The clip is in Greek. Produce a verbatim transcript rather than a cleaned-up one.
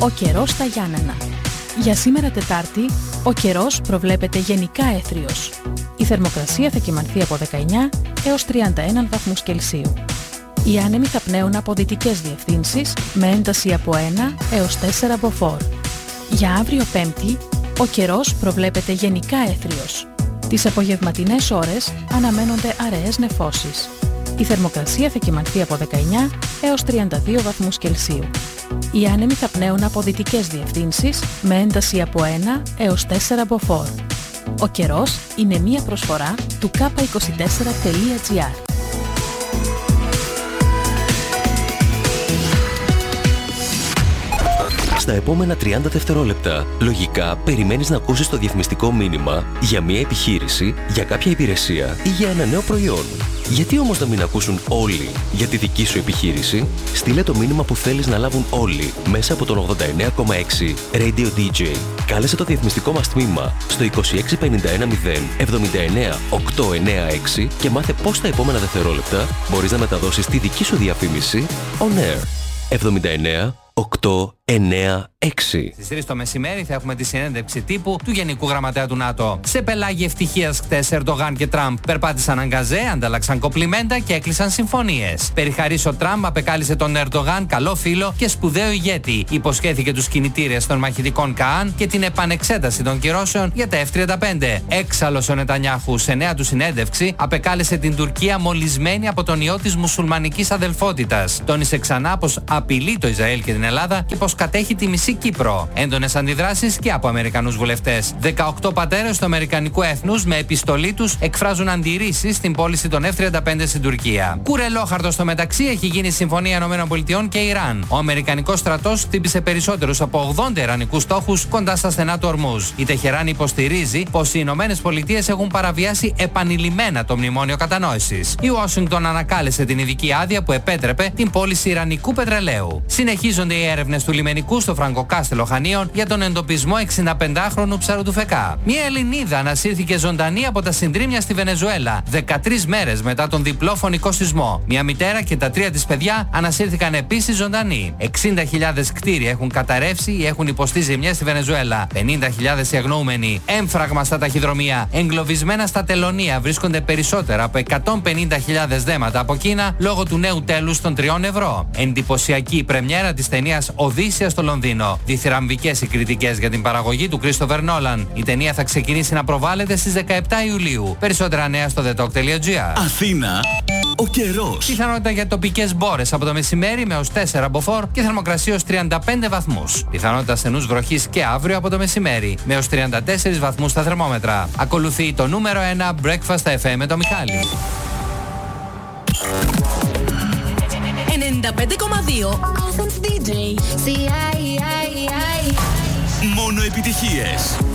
Ο καιρός στα Γιάννενα. Για σήμερα Τετάρτη, ο καιρός προβλέπεται γενικά έθριος. Η θερμοκρασία θα κυμανθεί από δεκαεννιά έως τριάντα ένα βαθμούς Κελσίου. Οι άνεμοι θα πνέουν από δυτικές διευθύνσεις με ένταση από ένα έως τέσσερα μποφόρ. Για αύριο Πέμπτη, ο καιρός προβλέπεται γενικά έθριος. Τις απογευματινές ώρες αναμένονται αραιές νεφώσεις. Η θερμοκρασία θα κυμανθεί από δεκαεννιά έως τριάντα δύο βαθμούς Κελσίου. Οι άνεμοι θα πνέουν από δυτικές διευθύνσεις με ένταση από ένα έως τέσσερα μποφόρ. Ο καιρός είναι μία προσφορά του κάπα είκοσι τέσσερα τελεία τζι άρ. Στα επόμενα τριάντα δευτερόλεπτα, λογικά περιμένεις να ακούσεις το διαφημιστικό μήνυμα για μια επιχείρηση, για κάποια υπηρεσία ή για ένα νέο προϊόν. Γιατί όμως να μην ακούσουν όλοι για τη δική σου επιχείρηση? Στείλε το μήνυμα που θέλεις να λάβουν όλοι μέσα από τον ογδόντα εννέα κόμμα έξι Radio ντι τζέι. Κάλεσε το διαφημιστικό μας τμήμα στο είκοσι έξι πενήντα ένα μηδέν εβδομήντα εννέα οκτακόσια ενενήντα έξι και μάθε πώς τα επόμενα δευτερόλεπτα μπορείς να μεταδώσεις τη δική σου διαφήμιση on air. εβδομήντα εννέα οκτακόσια ενενήντα έξι. Στις τρεις το μεσημέρι θα έχουμε τη συνέντευξη τύπου του Γενικού Γραμματέα του ΝΑΤΟ. Σε πελάγι ευτυχίας χτες, Ερντογάν και Τραμπ περπάτησαν αγκαζέ, ανταλλάξαν κοπλιμέντα και έκλεισαν συμφωνίες. Περιχαρής ο Τραμπ απεκάλυσε τον Ερντογάν καλό φίλο και σπουδαίο ηγέτη. Υποσχέθηκε τους κινητήρες των μαχητικών Καάν και την επανεξέταση των κυρώσεων για τα εφ τριάντα πέντε. Έξαλλος ο Νετανιάχου σε νέα του συνέντευξη απεκάλεσε την Τουρκία μολυσμένη από τον ιό της μουσουλμανικής αδελφότητας. Τόνισε ξανά πως απειλεί το Ισραήλ και την Ελλάδα και πως κατέχει τη μισή Κύπρο. Έντονες αντιδράσεις και από Αμερικανούς βουλευτές. δεκαοκτώ πατέρες του Αμερικανικού έθνους με επιστολή τους εκφράζουν αντιρρήσεις στην πώληση των εφ τριάντα πέντε στην Τουρκία. Κουρελόχαρτο στο μεταξύ έχει γίνει συμφωνία ΗΠΑ και Ιράν. Ο Αμερικανικός στρατός χτύπησε περισσότερους από ογδόντα ιρανικούς στόχους κοντά στα στενά του Ορμούζ. Η Τεχεράνη υποστηρίζει πως οι ΗΠΑ έχουν παραβιάσει επανειλημμένα το μνημόνιο κατανόησης. Η Ουάσιγκτον ανακάλεσε την ειδική άδεια που επέτρεπε την πώληση ιρανικού πετρελαίου. Συνεχίζονται οι έρευνες του λιμενικού στο Φραγκοκάστελο Χανίων για τον εντοπισμό εξηνταπεντάχρονου ψαροτουφεκά. Μια Ελληνίδα ανασύρθηκε ζωντανή από τα συντρίμμια στη Βενεζουέλα, δεκατρείς μέρες μετά τον διπλό φωνικό σεισμό. Μια μητέρα και τα τρία της παιδιά ανασύρθηκαν επίσης ζωντανοί. εξήντα χιλιάδες κτίρια έχουν καταρρεύσει ή έχουν υποστεί ζημιές στη Βενεζουέλα. πενήντα χιλιάδες οι αγνοούμενοι. Έμφραγμα στα ταχυδρομεία. Εγκλωβισμένα στα τελωνεία βρίσκονται περισσότερα από εκατόν πενήντα χιλιάδες δέματα από Κίνα λόγω του νέου τέλους των τριών ευρώ. Εντυπωσιακή η πρεμιέρα της ταινίας Οδύσσια στο Λονδίνο. Διθυραμβικές οι κριτικές για την παραγωγή του Κρίστοφερ Νόλαν. Η ταινία θα ξεκινήσει να προβάλλεται στις δεκαεπτά Ιουλίου. Περισσότερα νέα στο the talk τελεία gr. Αθήνα, ο καιρός. Πιθανότητα για τοπικές μπόρες από το μεσημέρι με ως τέσσερα μποφόρ και θερμοκρασία ως τριάντα πέντε βαθμούς. Πιθανότητα στενούς βροχής και αύριο από το μεσημέρι με ως τριάντα τέσσερις βαθμούς στα θερμόμετρα. Ακολουθεί το νούμερο ένα Breakfast εφ εμ με το Μιχάλη. ενενήντα πέντε κόμμα δύο Μόνο επιτυχίες.